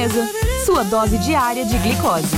Sobremesa, sua dose diária de glicose.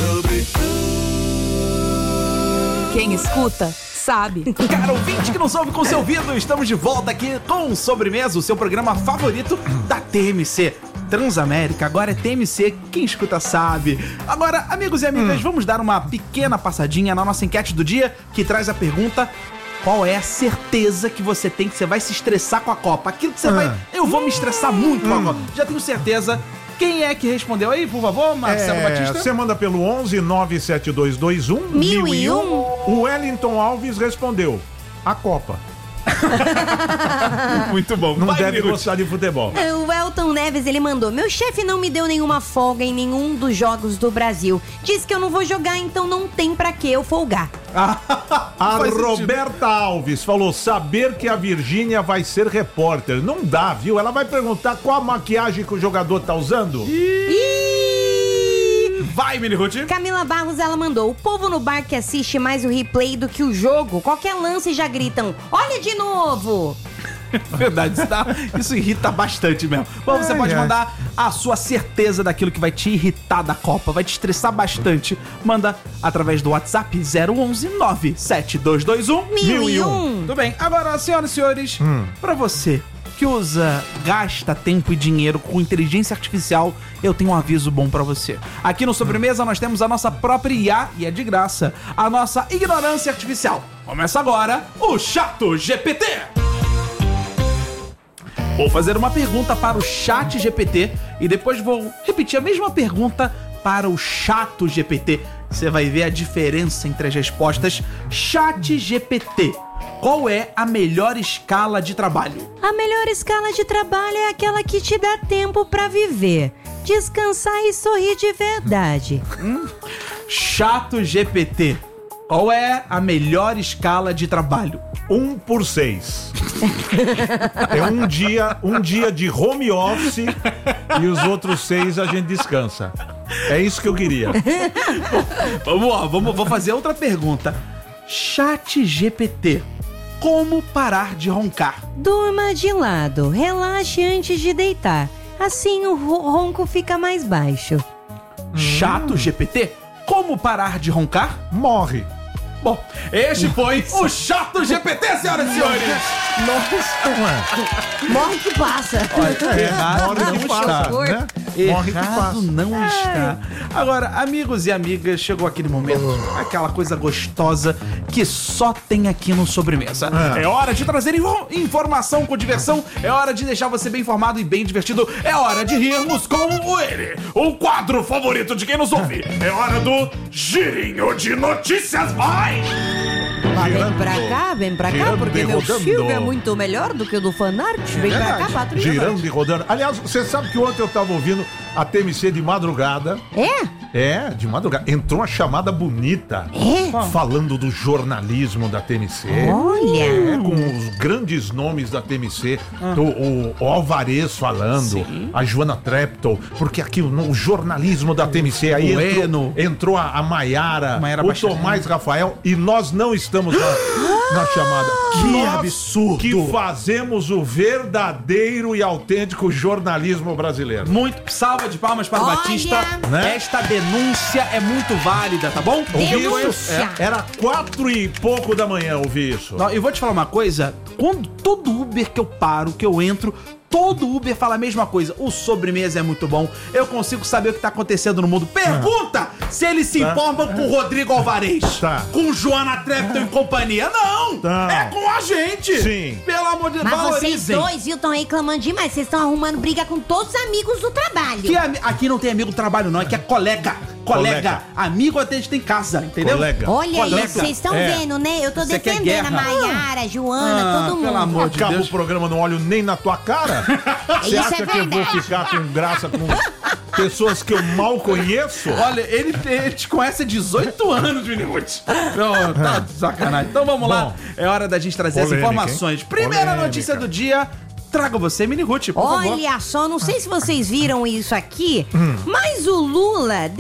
Quem escuta, sabe. Cara ouvinte que nos ouve com seu ouvido, estamos de volta aqui com Sobremesa, o seu programa favorito da TMC. Transamérica, agora é TMC, quem escuta sabe. Agora, amigos e amigas, vamos dar uma pequena passadinha na nossa enquete do dia, que traz a pergunta: qual é a certeza que você tem que você vai se estressar com a Copa? Aquilo que você vai... Eu vou me estressar muito com a Copa. Já tenho certeza. Quem é que respondeu aí, por favor, Marcelo Batista? Você manda pelo 11 97221 1001. O Wellington Alves respondeu: a Copa. Muito bom. Não deve gostar de futebol. O Elton Neves, ele mandou: meu chefe não me deu nenhuma folga em nenhum dos jogos do Brasil. Diz que eu não vou jogar, então não tem pra que eu folgar. A Roberta Alves falou: saber que a Virgínia vai ser repórter. Não dá, viu? Ela vai perguntar qual a maquiagem que o jogador tá usando. Vai, Mini Ruth. Camila Barros, ela mandou: o povo no bar que assiste mais o replay do que o jogo, qualquer lance já gritam: olha de novo! Verdade, isso irrita bastante mesmo. Bom, você pode mandar a sua certeza daquilo que vai te irritar da Copa, vai te estressar bastante. Manda através do WhatsApp 011 97221 1001. Tudo bem, agora, senhoras e senhores, pra você que gasta tempo e dinheiro com inteligência artificial, eu tenho um aviso bom pra você. Aqui no Sobremesa nós temos a nossa própria IA, e é de graça, a nossa ignorância artificial. Começa agora o ChatGPT. Vou fazer uma pergunta para o ChatGPT e depois vou repetir a mesma pergunta para o ChatGPT. Você vai ver a diferença entre as respostas. ChatGPT: qual é a melhor escala de trabalho? A melhor escala de trabalho é aquela que te dá tempo pra viver, descansar e sorrir de verdade. ChatGPT: qual é a melhor escala de trabalho? 1 por 6. É um dia de home office e os outros 6 a gente descansa. É isso que eu queria. Vamos lá, vou fazer outra pergunta. ChatGPT: como parar de roncar? Durma de lado, relaxe antes de deitar. Assim o ronco fica mais baixo. ChatGPT: como parar de roncar? Morre. Bom, este foi o ChatGPT, senhoras e senhores. Morre que passa. Errado não está, né? Morre que Errado passa. não está. Agora, amigos e amigas, chegou aquele momento, aquela coisa gostosa que só tem aqui no Sobremesa. É hora de trazer informação com diversão, é hora de deixar você bem informado e bem divertido, é hora de rirmos com ele, o quadro favorito de quem nos ouve. É hora do Girinho de Notícias, vai! Vem pra cá, porque meu filme é muito melhor do que o do fanart. Vem pra cá, patrulha. Girando e rodando. Aliás, você sabe que ontem eu tava ouvindo a TMC de madrugada. De madrugada. Entrou uma chamada bonita. Falando do jornalismo da TMC. Olha! Com os grandes nomes da TMC. O Alvarez falando. Sim. A Joana Treptow. Porque aqui o jornalismo da TMC. Aí entrou a Maiara, o Tomás Rafael. E nós não estamos na chamada. Que absurdo! Que fazemos o verdadeiro e autêntico jornalismo brasileiro. Muito salva de palmas para o Batista. Né? Esta denúncia é muito válida, tá bom? Era 4 e pouco da manhã ouvir isso. Não, eu vou te falar uma coisa. Quando todo Uber que eu paro, que eu entro, todo Uber fala a mesma coisa. O Sobremesa é muito bom. Eu consigo saber o que tá acontecendo no mundo. Pergunta se eles se informam com o Rodrigo Alvarez. Com Joana Treptow e companhia. Não! É com a gente! Sim. Pelo amor de Deus, Mas valorizem. vocês dois, viu, estão reclamando demais. Vocês estão arrumando briga com todos os amigos do trabalho. Aqui não tem amigo do trabalho, não. Aqui é colega. Amigo até a gente tem casa, entendeu? Olha aí, vocês estão vendo, né? Eu tô defendendo a Maiara, a Joana, todo mundo. Pelo amor de Deus. Acaba o programa, não olho nem na tua cara. Você acha que eu vou ficar com graça com pessoas que eu mal conheço? Olha, ele te conhece há 18 anos, Minimute. Tá de sacanagem. Então vamos lá. É hora da gente trazer as informações. Primeira notícia do dia. Traga você, Mini Ruth, por favor. Olha só, não sei se vocês viram isso aqui, mas o Lula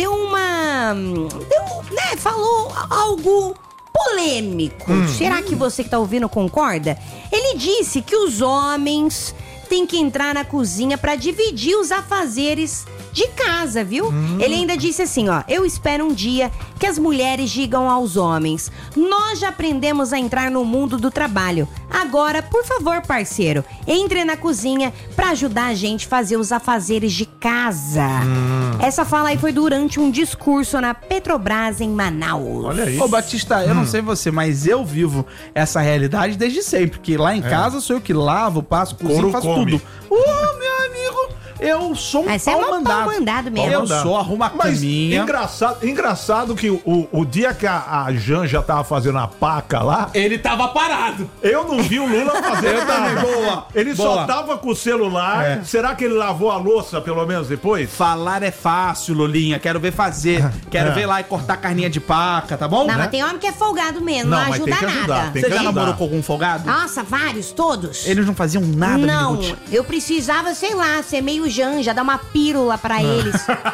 falou algo polêmico. Será que você que tá ouvindo concorda? Ele disse que os homens têm que entrar na cozinha para dividir os afazeres de casa, viu? Ele ainda disse assim, ó: eu espero um dia que as mulheres digam aos homens: nós já aprendemos a entrar no mundo do trabalho. Agora, por favor, parceiro, entre na cozinha pra ajudar a gente a fazer os afazeres de casa. Essa fala aí foi durante um discurso na Petrobras em Manaus. Olha aí. Ô, Batista, eu não sei você, mas eu vivo essa realidade desde sempre. Que lá em casa sou eu que lavo, passo, cozinho, faço tudo. Meu amigo, eu sou um pau mandado mesmo. Eu sou, arrumo a caminha. Engraçado que o dia que a Janja tava fazendo a paca lá, Ele tava parado. eu não vi o Lula fazer Eu também, nada. boa. Ele Boa. só tava com o celular. Será que ele lavou a louça, pelo menos, depois? Falar é fácil, Lulinha. Quero ver fazer. Quero ver lá e cortar carninha de paca, tá bom? Não, mas tem homem que é folgado mesmo, não Não, mas ajuda tem que ajudar, nada. tem Você que já ajudar. namorou com algum folgado? Nossa, vários, todos. Eles não faziam nada, Não, Miniguti. eu precisava, sei lá, ser meio janja, dar uma pílula pra eles.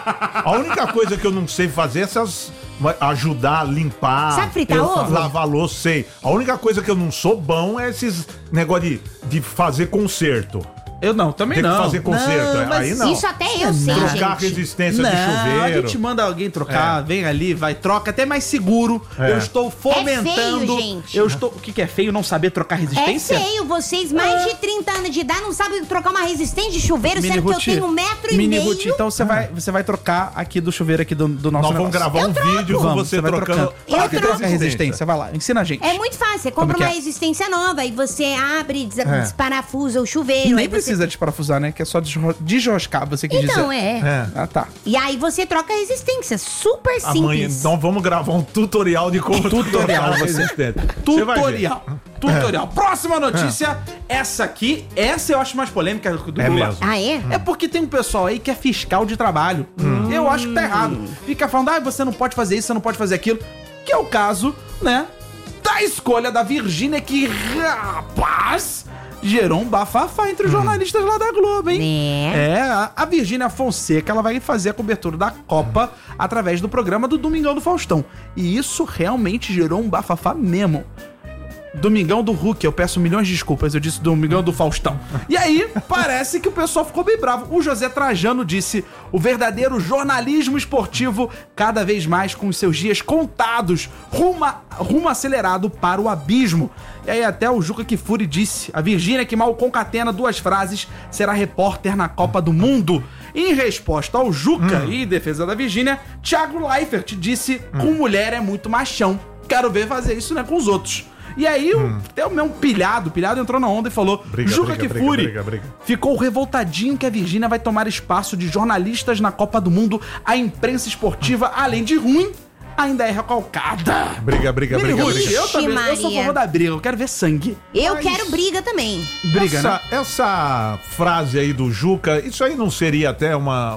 A única coisa que eu não sei fazer é essas... ajudar a limpar. Sabe fritar ovo? Lavar louça, sei. A única coisa que eu não sou bom é esses negócio de fazer conserto. Eu não, também Tem que não. fazer conserto, Não, mas aí não. Isso até eu sei, Trocar gente. resistência de Não, a chuveiro. gente manda alguém trocar, vem ali, vai, troca, até mais seguro. Eu estou fomentando. feio, gente. Eu estou. O que é feio? Não saber trocar É resistência? feio, vocês mais de 30 anos de idade não sabem trocar uma resistente de chuveiro, sendo que eu Ruth, tenho 1,5 Mini m. Ruth, então você vai trocar aqui do chuveiro aqui do nosso Nós vamos negócio. gravar um vídeo com Vamos, você vai trocando. Eu Troca troco. a resistência, vai lá, ensina a gente. É muito fácil, você compra Como que uma é? resistência nova e você abre, desparafusa o chuveiro. Nem aí você- precisa desparafusar, né? Que é só desroscar, você quis Então, dizer. Ah, tá. E aí você troca a resistência, super Amanhã, simples. então vamos gravar um tutorial de como Tutorial, trocar você. resistente. Você vai ver. Tutorial. Tutorial. Próxima notícia. Essa aqui, essa eu acho mais polêmica do É Lula. mesmo. Ah, é? É porque tem um pessoal aí que é fiscal de trabalho. Eu acho que tá errado. Fica falando, você não pode fazer isso, você não pode fazer aquilo. Que é o caso, né, da escolha da Virgínia, que, rapaz, gerou um bafafá entre os jornalistas lá da Globo, hein? Né? A Virgínia Fonseca, ela vai fazer a cobertura da Copa através do programa do Domingão do Faustão. E isso realmente gerou um bafafá mesmo. Domingão do Hulk, eu peço milhões de desculpas, eu disse Domingão do Faustão. E aí, parece que o pessoal ficou bem bravo. O José Trajano disse: o verdadeiro jornalismo esportivo, cada vez mais com os seus dias contados, rumo acelerado para o abismo. E aí até o Juca Kfouri disse: a Virgínia, que mal concatena duas frases, será repórter na Copa do Mundo. Em resposta ao Juca e em defesa da Virgínia, Thiago Leifert disse: com mulher é muito machão. Quero ver fazer isso, né, com os outros. E aí, até o meu pilhado entrou na onda e falou: Juca Kfouri ficou revoltadinho que a Virgínia vai tomar espaço de jornalistas na Copa do Mundo. A imprensa esportiva, além de ruim, ainda é recalcada. Briga. Eu também, eu sou a Maria. favor da briga, eu quero ver sangue. Eu quero briga também. Briga, né? Essa frase aí do Juca, isso aí não seria até uma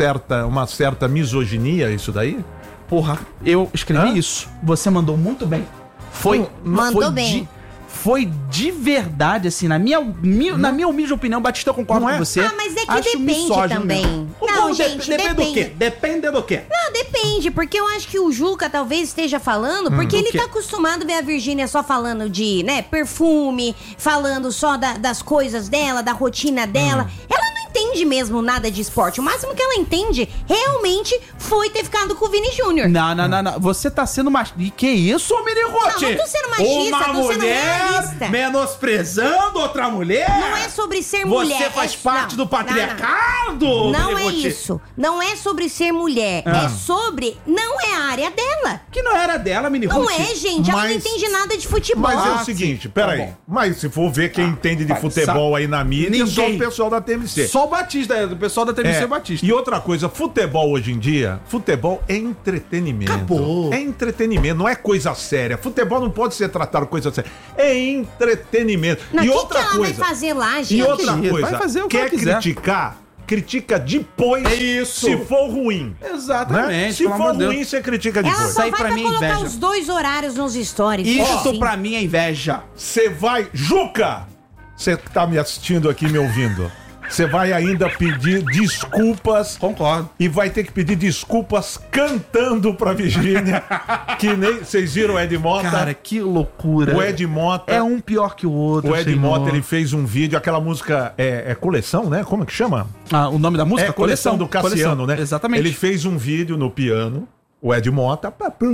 certa misoginia, isso daí? Porra, eu escrevi Hã? isso. Você mandou muito bem. Mandou bem. Foi de verdade, assim, na minha humilde opinião, Batista, eu concordo Não é? com você. Ah, mas é que Acho depende misógino também. mesmo. Não, gente, depende do depende. quê? Depende do quê? Não, depende, porque eu acho que o Juca talvez esteja falando, porque ele quê? tá acostumado a ver a Virgínia só falando de, né, perfume, falando só das coisas dela, da rotina dela. Ela não entende mesmo nada de esporte. O máximo que ela entende realmente foi ter ficado com o Vini Júnior. Não. Você tá sendo machista. E que isso, Mirigote? Não, não tô sendo machista, Uma tô sendo mulher realista. menosprezando outra mulher? Não é sobre ser mulher. Você faz é- parte não, do patriarcado? Não é Mirigote? isso. Não é sobre ser mulher. É sobre... Não é a área dela. Que não era dela, Mirigote. Não é, gente. Ela não Mas- entende nada de futebol. Mas é o sim. seguinte, Tá peraí. bom. Mas se for ver quem entende de vai, futebol aí na mídia, é só Ninguém. o pessoal da TMC. Só o Batista, o pessoal da TMC É, Batista. E outra coisa, futebol hoje em dia, futebol é entretenimento. Acabou. É entretenimento, não é coisa séria. Futebol não pode ser tratado coisa séria. É entretenimento. Não, e o que outra ela coisa. vai fazer lá, gente? E outra Vai coisa, fazer o que quer ela quiser. criticar, critica depois, Isso. se for ruim. Exatamente, Né? Se pelo for amor de Deus. ruim, você critica Ela depois. Isso aí só vai pra pra mim é colocar inveja. os 2 horários nos stories. Isso Assim. pra mim é inveja. Você vai... Juca! Você tá me assistindo aqui, me ouvindo. você vai ainda pedir desculpas. Concordo. E vai ter que pedir desculpas cantando pra Virgínia. Que nem. Vocês viram o Ed Mota? Cara, que loucura. O Ed Mota. É um pior que o outro. O Ed Mota, ele fez um vídeo, aquela música é Coleção, né? Como é que chama? Ah, o nome da música? É Coleção do Cassiano, Coleção. né? Exatamente. Ele fez um vídeo no piano, o Ed Mota.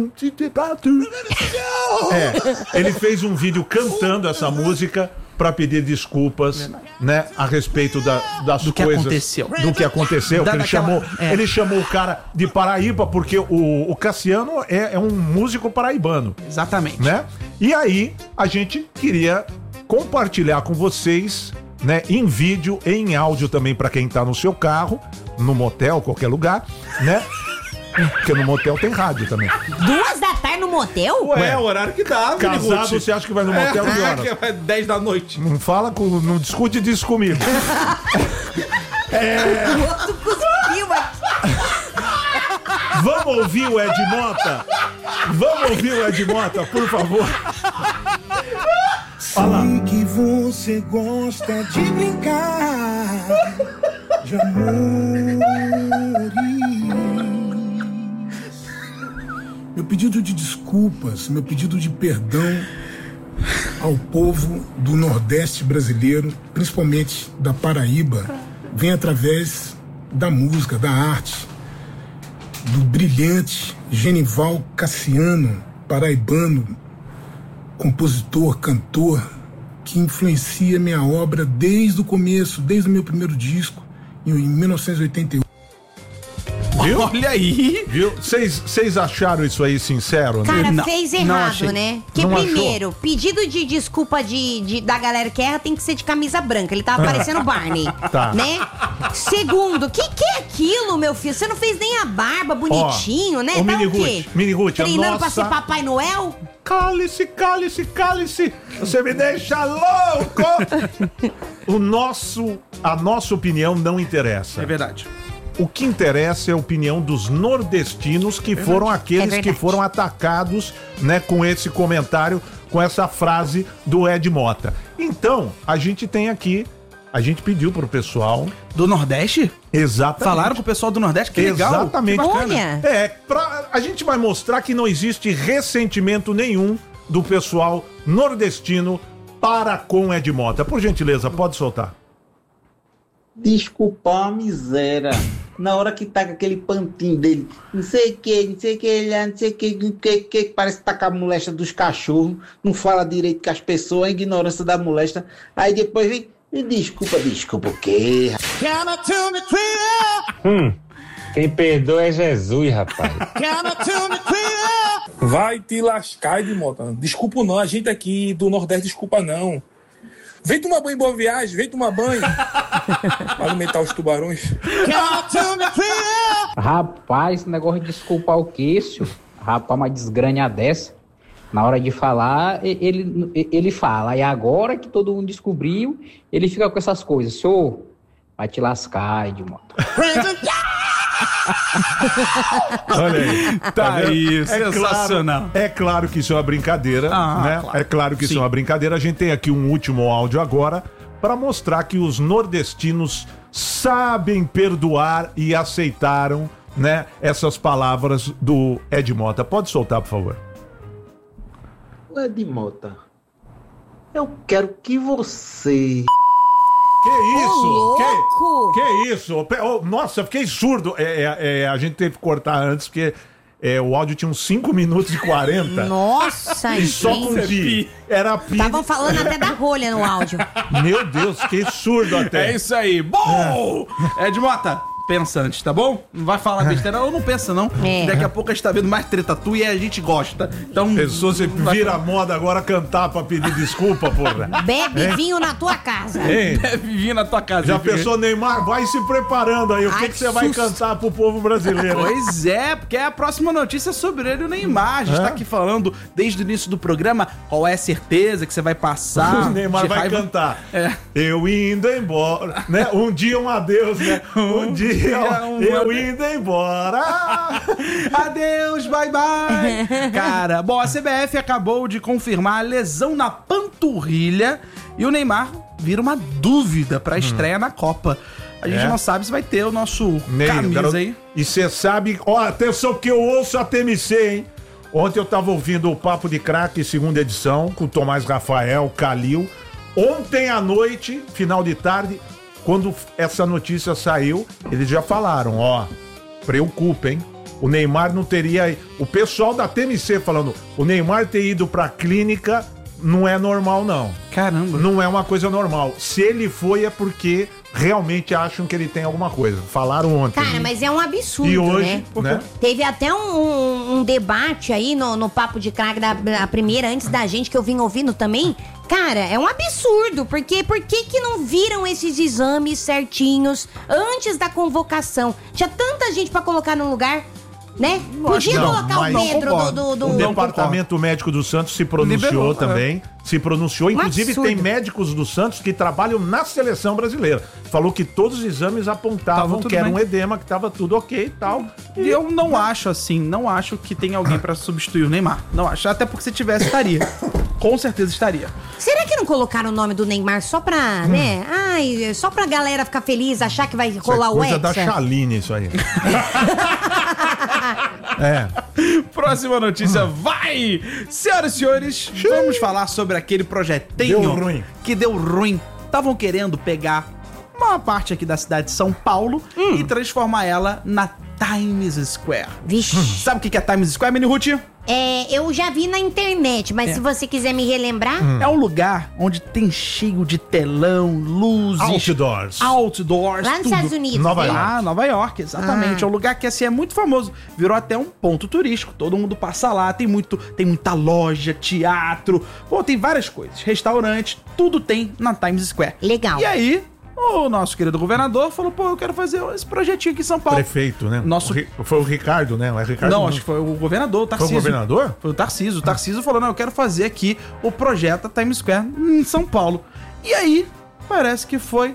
Ele fez um vídeo cantando essa música pra pedir desculpas, né? A respeito das do que coisas. Aconteceu. Do que aconteceu. Da, Que daquela, ele chamou o cara de Paraíba, porque o Cassiano é um músico paraibano. Exatamente. Né? E aí, a gente queria compartilhar com vocês, né, em vídeo e em áudio também pra quem tá no seu carro, no motel, qualquer lugar, né? Porque no motel tem rádio também. 2 da tarde no motel? Ué, é o horário que dá, Casado, você acha que vai no motel que horas? Que é 10 da noite. Não fala, não discute disso comigo. O outro cuspiu aqui. Vamos ouvir o Ed Mota? Vamos ouvir o Ed Mota, por favor. Sei que você gosta de brincar de amores. Meu pedido de desculpas, meu pedido de perdão ao povo do Nordeste brasileiro, principalmente da Paraíba, vem através da música, da arte, do brilhante Genival Cassiano, paraibano, compositor, cantor, que influencia minha obra desde o começo, desde o meu primeiro disco, em 1988. Viu? Olha aí. Viu? Vocês acharam isso aí sincero, né? Cara, Não, fez não errado, achei. né? Porque Não primeiro, pedido de desculpa da galera que erra tem que ser de camisa branca. Ele tava parecendo Barney, Tá. né? Segundo, que é aquilo, meu filho? Você não fez nem a barba bonitinho, né? ô, Tá o quê? Miniguti, a Treinando pra nossa- ser Papai Noel? Cálice, cálice, cálice. Você me deixa louco. A nossa opinião não interessa. É verdade. O que interessa é a opinião dos nordestinos, que foram aqueles que verdade. foram atacados, né, com esse comentário, com essa frase do Ed Mota. Então, a gente tem aqui, a gente pediu pro pessoal. Do Nordeste? Exatamente. Falaram com o pessoal do Nordeste? Que legal. Exatamente. Que bacana. Olha. A gente vai mostrar que não existe ressentimento nenhum do pessoal nordestino para com Ed Mota. Por gentileza, pode soltar. Desculpar a miséria. Na hora que tá com aquele pantinho dele, não sei o que, não sei o que, parece que tá com a molesta dos cachorros, não fala direito com as pessoas, a ignorância da molesta. Aí depois vem, desculpa o quê? Quem perdoa é Jesus, rapaz. Vai te lascar, Edmota. Desculpa não, a gente aqui do Nordeste desculpa não. Vem tomar banho em Boa Viagem, vem tomar banho. Pra alimentar os tubarões. Rapaz, esse negócio de desculpar o queixo, rapaz, uma desgranha dessa. Na hora de falar, ele fala. E agora que todo mundo descobriu, ele fica com essas coisas. Senhor, vai te lascar, Edmota. Olha aí. Tá vendo? aí, sensacional. É claro que isso é uma brincadeira, né? Claro. É claro que isso é uma brincadeira. A gente tem aqui um último áudio agora para mostrar que os nordestinos sabem perdoar e aceitaram, né, essas palavras do Ed Mota. Pode soltar, por favor. Edmota, eu quero que você... Que isso? louco! Que isso? Nossa, fiquei surdo. A gente teve que cortar antes, porque o áudio tinha uns 5 minutos e 40. Nossa, E só com gente. pi. Era pi. Estavam falando até da rolha no áudio. Meu Deus, fiquei surdo até. É isso aí. Bom! Ed Mota, pensa antes, tá bom? Não vai falar besteira, não, não pensa não. É. Daqui a pouco a gente tá vendo mais treta tua e a gente gosta. Então... Pessoa, você vira moda agora cantar pra pedir desculpa, porra. Bebe vinho na tua casa. Hein? Deve vir na tua casa. Já hein, filho? pensou, Neymar? Vai se preparando aí. O Ai, que você vai susto. cantar pro povo brasileiro? Pois é, porque a próxima notícia é sobre ele, o Neymar. A gente tá aqui falando desde o início do programa qual é a certeza que você vai passar. O Neymar de vai raiva. cantar. É. Eu indo embora, né? Um dia um adeus, né? Um dia Eu indo embora. Adeus, bye bye. Cara, bom, a CBF acabou de confirmar a lesão na panturrilha e o Neymar vira uma dúvida pra estreia na Copa. A gente não sabe se vai ter o nosso camisa aí. E você sabe, atenção que eu ouço a TMC, hein? Ontem eu tava ouvindo o Papo de Craque, segunda edição, com o Tomás Rafael, Calil. Ontem à noite, final de tarde, quando essa notícia saiu, eles já falaram, preocupa, hein? O Neymar não teria... O pessoal da TMC falando, o Neymar ter ido pra clínica não é normal, não. Caramba. Não é uma coisa normal. Se ele foi, é porque realmente acham que ele tem alguma coisa. Falaram ontem. Cara, mas é um absurdo, e hoje, né? Teve até um debate aí no Papo de Craque da primeira, antes da gente, que eu vim ouvindo também. Cara, é um absurdo, porque por que não viram esses exames certinhos antes da convocação? Tinha tanta gente pra colocar no lugar, né? Podia colocar o Pedro do O Departamento Médico do Santos se pronunciou também. Se pronunciou. Inclusive, tem médicos do Santos que trabalham na seleção brasileira. Falou que todos os exames apontavam que era um edema, que tava tudo ok e tal. E eu não acho assim, não acho que tem alguém pra substituir o Neymar. Não acho. Até porque se tivesse, estaria. Com certeza estaria. Será que não colocaram o nome do Neymar só pra, né? Ai, só pra galera ficar feliz, achar que vai rolar o Hexa? Coisa da Chaline, isso aí. Próxima notícia, vai! Senhoras e senhores, vamos falar sobre aquele projetinho que deu ruim. Estavam querendo pegar uma parte aqui da cidade de São Paulo e transformar ela na Times Square. Vixe. Sabe o que é Times Square, Mini Ruth? Eu já vi na internet, mas se você quiser me relembrar... É um lugar onde tem cheio de telão, luzes... Outdoors, lá nos Estados Unidos. Nova York, exatamente. É um lugar que, assim, é muito famoso. Virou até um ponto turístico. Todo mundo passa lá. Tem muita loja, teatro. Pô, tem várias coisas. Restaurante, tudo tem na Times Square. Legal. E aí... O nosso querido governador falou, eu quero fazer esse projetinho aqui em São Paulo. Prefeito, né? Foi o Ricardo, né? Não, acho que foi o governador, o Tarcísio. Foi o governador? Foi o Tarcísio. O Tarcísio falou, eu quero fazer aqui o projeto Times Square em São Paulo. E aí, parece que foi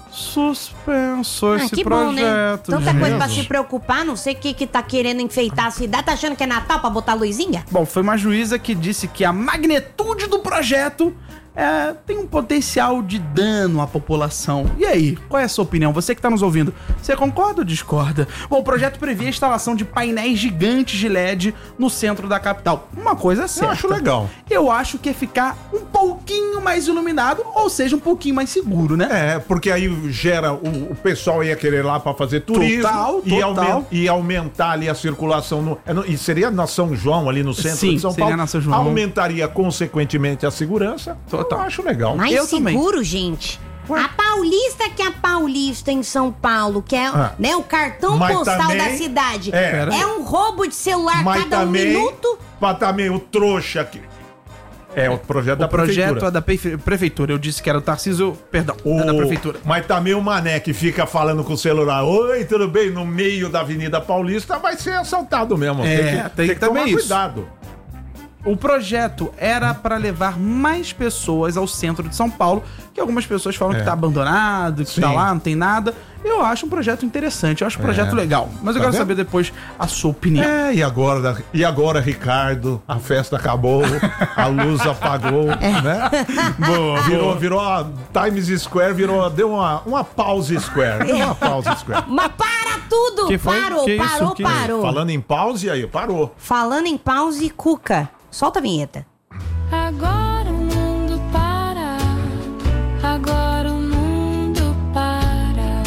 suspenso esse projeto. Bom, né? Tanta coisa pra se preocupar, não sei o que tá querendo enfeitar a cidade. Tá achando que é Natal pra botar luzinha? Bom, foi uma juíza que disse que a magnitude do projeto tem um potencial de dano à população. E aí, qual é a sua opinião? Você que tá nos ouvindo, você concorda ou discorda? Bom, o projeto previa a instalação de painéis gigantes de LED no centro da capital. Uma coisa certa. Eu acho legal. Eu acho que é ficar um pouquinho mais iluminado, ou seja, um pouquinho mais seguro, né? Porque aí gera... O pessoal ia querer lá pra fazer turismo. Total. E aumentar ali a circulação. E seria na São João, ali no centro de São Paulo. Na São João. Aumentaria, consequentemente, a segurança. Eu acho legal. Mais seguro, gente. A Paulista, que é a Paulista em São Paulo, que é né, o cartão postal também, da cidade. É um roubo de celular cada minuto. Mas também o trouxa aqui. O projeto da prefeitura. O projeto é da prefeitura. Eu disse que era o Tarcísio, perdão, é da prefeitura. Mas também o mané que fica falando com o celular, oi, tudo bem, no meio da Avenida Paulista, vai ser assaltado mesmo. Tem que tomar cuidado. O projeto era para levar mais pessoas ao centro de São Paulo, que algumas pessoas falam que tá abandonado, que tá lá, não tem nada. Eu acho um projeto interessante, eu acho um projeto legal. Mas eu quero saber depois a sua opinião. E agora, Ricardo, a festa acabou, a luz apagou, né? Virou a Times Square, deu uma pause square. Mas para tudo! Parou. Falando em pause, aí, parou. Falando em pause, Cuca. Solta a vinheta. Agora o mundo para. Agora o mundo para.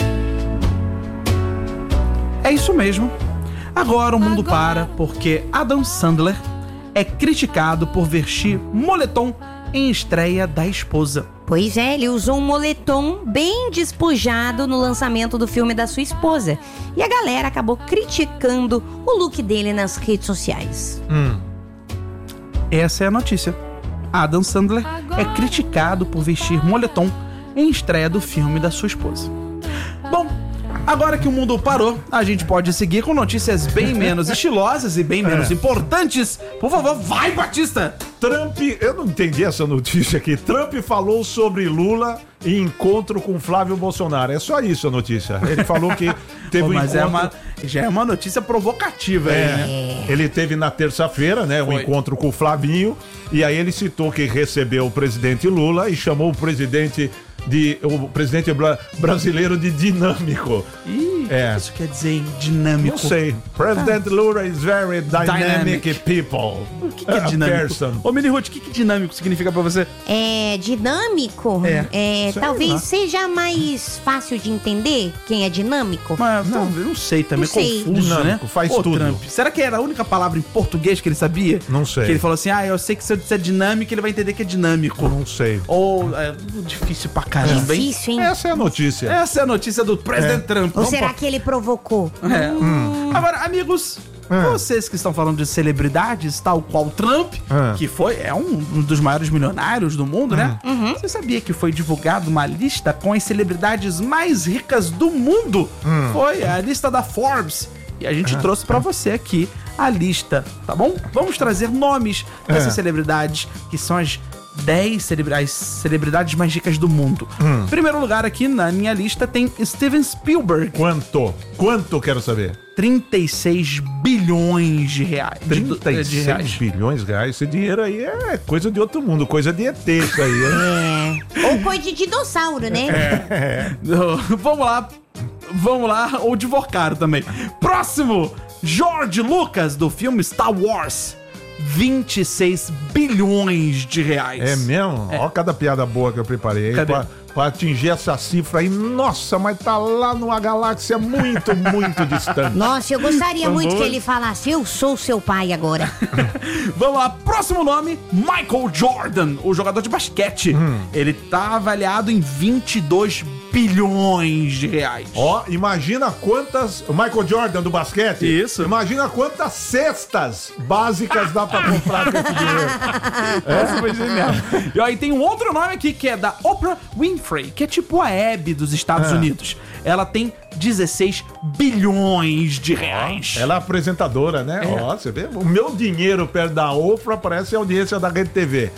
É isso mesmo. Agora o mundo para porque Adam Sandler é criticado por vestir moletom em estreia da esposa. Pois é, ele usou um moletom bem despojado no lançamento do filme da sua esposa. E a galera acabou criticando o look dele nas redes sociais. Essa é a notícia. Adam Sandler é criticado por vestir moletom em estreia do filme da sua esposa. Bom, Agora que o mundo parou, a gente pode seguir com notícias bem menos estilosas e bem menos importantes. Por favor, vai, Batista! Trump, eu não entendi essa notícia aqui. Trump falou sobre Lula em encontro com Flávio Bolsonaro. É só isso a notícia. Ele falou que teve um encontro... já é uma notícia provocativa aí, né? Ele teve na terça-feira, né, um encontro com o Flavinho, e aí ele citou que recebeu o presidente Lula e chamou o presidente brasileiro de dinâmico. O que isso quer dizer em dinâmico? Não sei. President Lula is very dynamic people. O que é dinâmico? Ô, Mini Ruth, o que dinâmico significa pra você? Dinâmico? Talvez seja mais fácil de entender quem é dinâmico. Mas não sei também, Não sei. confuso, Dinâmico, né? faz tudo. Trump, será que era a única palavra em português que ele sabia? Não sei. Que ele falou assim, eu sei que se eu disser dinâmico, ele vai entender que é dinâmico. Não sei. Ou, difícil pra caramba, hein? Difícil, hein? Essa é a notícia. Essa é a notícia do presidente Trump. Ou será que ele provocou? Agora, amigos, vocês que estão falando de celebridades, tal qual Trump, que é um dos maiores milionários do mundo, né? Você sabia que foi divulgada uma lista com as celebridades mais ricas do mundo? Foi a lista da Forbes. E a gente trouxe pra você aqui a lista, tá bom? Vamos trazer nomes dessas celebridades, que são as 10 celebridades mais ricas do mundo. Em primeiro lugar aqui na minha lista tem Steven Spielberg. Quanto quero saber? 36 bilhões de reais. 36 bilhões de reais. Esse dinheiro aí é coisa de outro mundo, coisa de ET isso aí. Ou coisa de dinossauro, né? Vamos lá, ou de Vocaro também. Próximo, George Lucas, do filme Star Wars. 26 bilhões de reais. É mesmo? Ó cada piada boa que eu preparei pra atingir essa cifra aí. Nossa, mas tá lá numa galáxia muito, muito distante. Nossa, eu gostaria muito que ele falasse, eu sou seu pai agora. Vamos lá, próximo nome, Michael Jordan, o jogador de basquete. Ele tá avaliado em 22 bilhões de reais. Ó, imagina quantas... O Michael Jordan do basquete? Isso. Imagina quantas cestas básicas dá pra comprar com esse dinheiro. Essa foi genial. E aí tem um outro nome aqui que é da Oprah Winfrey, que é tipo a Hebe dos Estados Unidos. Ela tem 16 bilhões de reais. Ela é apresentadora, né? Ó, você vê? O meu dinheiro perto da Oprah parece a audiência da Rede TV.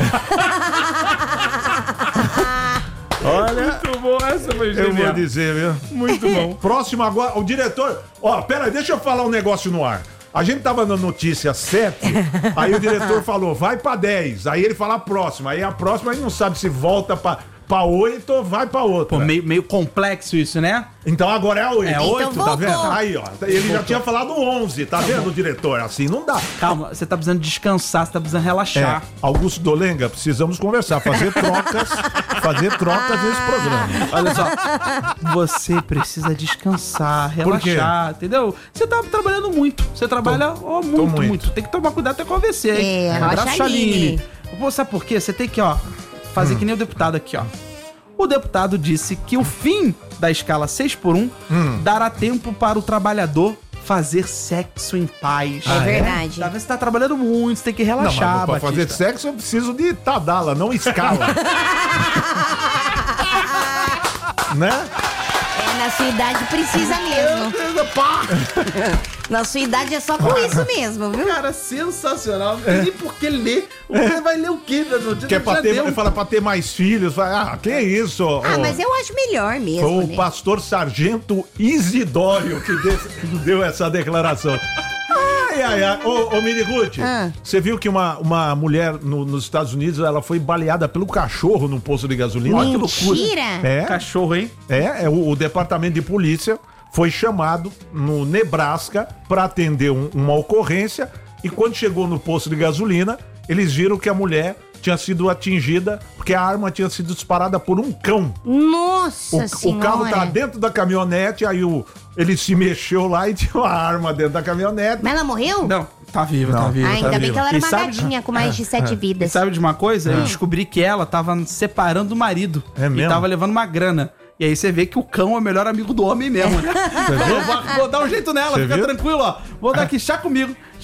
Olha, muito bom, essa foi genial. Eu vou dizer, viu? Muito bom. Próximo agora, o diretor... Ó, pera aí, deixa eu falar um negócio no ar. A gente tava na notícia 7, aí o diretor falou, vai pra 10. Aí ele fala a próxima. Aí a próxima, a gente não sabe se volta pra 8 ou vai pra outra. Pô, meio complexo isso, né? Então agora é a 8. É 8, então tá vendo? voltou. Aí, ó. Ele já tinha falado 11, tá vendo, diretor? Assim não dá. Calma, você tá precisando descansar, você tá precisando relaxar. Augusto Dolenga, precisamos conversar, fazer trocas nesse programa. Olha só, você precisa descansar, relaxar, entendeu? Você tá trabalhando muito, você trabalha muito. Tem que tomar cuidado até com você, hein? Abraço, Chaline. Sabe por quê? Você tem que, fazer que nem o deputado aqui, ó. O deputado disse que o fim da escala 6x1 dará tempo para o trabalhador fazer sexo em paz. É verdade. Tá vendo? Você tá trabalhando muito, você tem que relaxar, Não, mas pra fazer sexo eu preciso de Tadala, não escala. Né? Na sua idade precisa mesmo. Na sua idade é só com isso mesmo, viu? Cara, sensacional. Não tem nem por que ler. Você vai ler o quê da notícia? Que é pra ter, ele fala pra ter mais filhos. Que é isso? Mas eu acho melhor mesmo. Foi o pastor Sargento Isidório que deu essa declaração. Ô, Mini Ruth, você viu que uma mulher nos Estados Unidos, ela foi baleada pelo cachorro num posto de gasolina? Mentira! Que loucura. Cachorro, hein? O departamento de polícia foi chamado no Nebraska para atender uma ocorrência e quando chegou no posto de gasolina, eles viram que a mulher tinha sido atingida porque a arma tinha sido disparada por um cão. Nossa Senhora! O carro tá dentro da caminhonete, aí ele se mexeu lá e tinha uma arma dentro da caminhonete. Mas ela morreu? Não, tá viva, tá viva. Ainda bem que ela era uma gatinha com mais de 7 vidas. E sabe de uma coisa? Eu descobri que ela tava separando do marido. É mesmo? E tava levando uma grana. E aí você vê que o cão é o melhor amigo do homem mesmo, né? Vou dar um jeito nela, fica tranquilo, ó. Vou dar aqui chá comigo.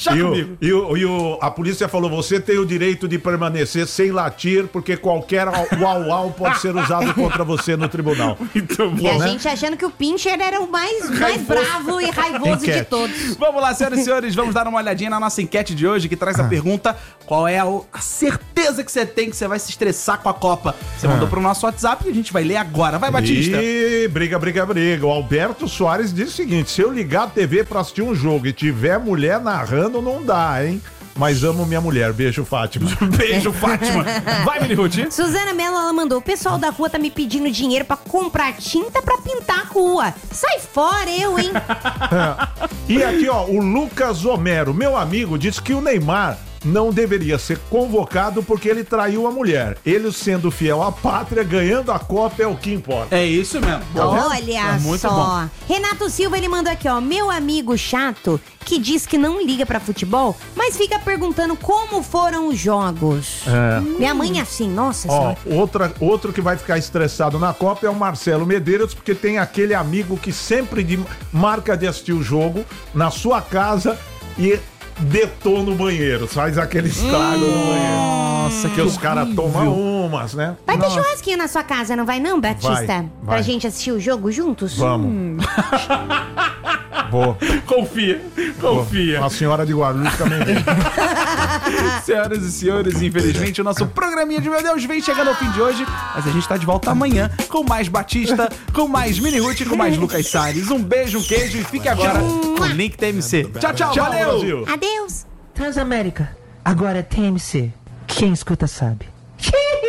Chá comigo. A polícia falou, você tem o direito de permanecer sem latir, porque qualquer uau-uau pode ser usado contra você no tribunal. Muito bom, E a gente achando que o Pincher era o mais bravo e raivoso de todos. Vamos lá, senhoras e senhores, vamos dar uma olhadinha na nossa enquete de hoje, que traz a pergunta: qual é a certeza que você tem que você vai se estressar com a Copa? Você mandou pro nosso WhatsApp e a gente vai ler agora. Vai, Batista. E briga. O Alberto Soares diz o seguinte: se eu ligar a TV pra assistir um jogo e tiver mulher narrando, não dá, hein? Mas amo minha mulher. Beijo, Fátima. Beijo, Fátima. Vai, Miniruth. Suzana Mello, ela mandou: o pessoal da rua tá me pedindo dinheiro pra comprar tinta pra pintar a rua. Sai fora, eu, hein? E aqui, ó, o Lucas Homero, meu amigo, disse que o Neymar não deveria ser convocado porque ele traiu a mulher. Ele sendo fiel à pátria, ganhando a Copa é o que importa. É isso mesmo. Olha muito só. bom. Renato Silva, ele mandou aqui, ó: meu amigo chato que diz que não liga pra futebol, mas fica perguntando como foram os jogos. Minha mãe é assim, nossa Ó, senhora. outro que vai ficar estressado na Copa é o Marcelo Medeiros, porque tem aquele amigo que sempre marca de assistir o jogo na sua casa e detona o banheiro, faz aquele estrago no banheiro. Nossa, que os caras tomam umas, né? Vai ter churrasquinho na sua casa, não vai não, Batista? Vai. Pra gente assistir o jogo juntos? Vamos. Vou. Confia. A senhora de Guarulhos também vem. Senhoras e senhores, infelizmente o nosso programinha de Meu Deus vem chegando ao fim de hoje, mas a gente tá de volta amanhã com mais Batista, com mais Miniruth e com mais Lucas Salles. Um beijo, um queijo e fique agora com o Link TMC. Tchau, valeu! Adeus! Transamérica, agora é TMC. Quem escuta sabe.